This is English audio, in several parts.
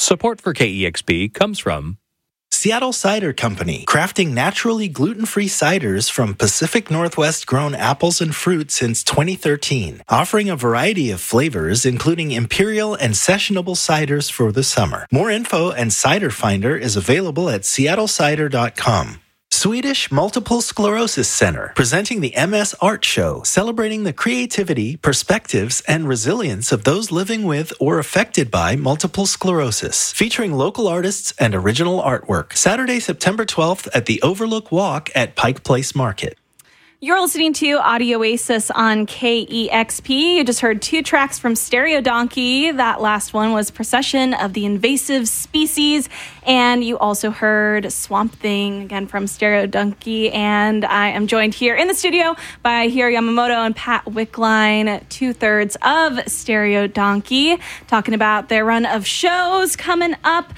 Support for KEXP comes from Seattle Cider Company, crafting naturally gluten-free ciders from Pacific Northwest grown apples and fruit since 2013, offering a variety of flavors, including imperial and sessionable ciders for the summer. More info and cider finder is available at seattlecider.com. Swedish Multiple Sclerosis Center, presenting the MS Art Show, celebrating the creativity, perspectives, and resilience of those living with or affected by multiple sclerosis, featuring local artists and original artwork. Saturday, September 12th at the Overlook Walk at Pike Place Market. You're listening to Audio Oasis on KEXP. You just heard 2 tracks from Stereo Donkey. That last one was Procession of the Invasive Species. And you also heard Swamp Thing, again, from Stereo Donkey. And I am joined here in the studio by Hiro Yamamoto and Pat Wickline, 2/3 of Stereo Donkey, talking about their run of shows coming up.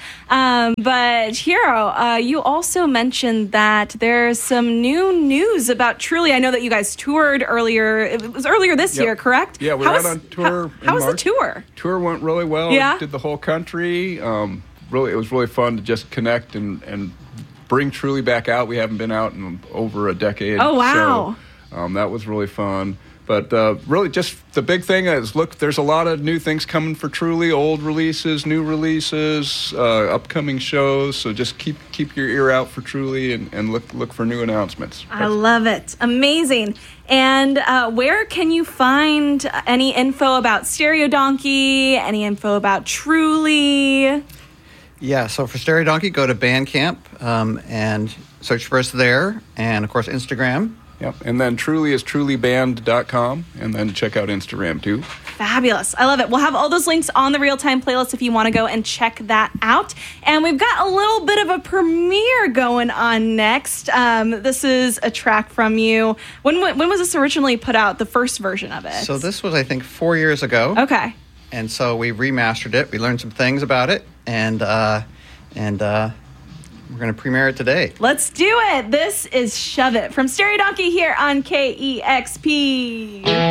But Hiro, you also mentioned that there's some new news about Truly. I know that you guys toured earlier. It was earlier this year, correct? Yeah, we're out on tour. How was the tour? Tour went really well. Yeah. Did the whole country. It was really fun to just connect and bring Truly back out. We haven't been out in over a decade. Oh, wow. So that was really fun. But really just the big thing is, look, there's a lot of new things coming for Truly, old releases, new releases, upcoming shows. So just keep your ear out for Truly and look for new announcements. I love it. Amazing. And where can you find any info about Stereo Donkey, any info about Truly? Yeah, so for Stereo Donkey, go to Bandcamp and search for us there. And, of course, Instagram. Yep, and then Truly is trulyband.com, and then check out Instagram, too. Fabulous. I love it. We'll have all those links on the real-time playlist if you want to go and check that out. And we've got a little bit of a premiere going on next. This is a track from you. When was this originally put out, the first version of it? So this was, I think, 4 years ago. Okay. And so we remastered it. We learned some things about it, and we're going to premiere it today. Let's do it. This is Shove It from Stereo Donkey here on KEXP.